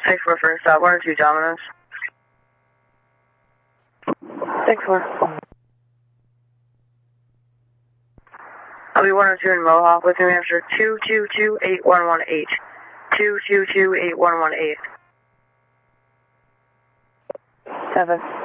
Thanks for first stop, 102 Domino's. Thanks for. I'll be 102 in Mohawk with New Hampshire 2228118. 2228118. 7.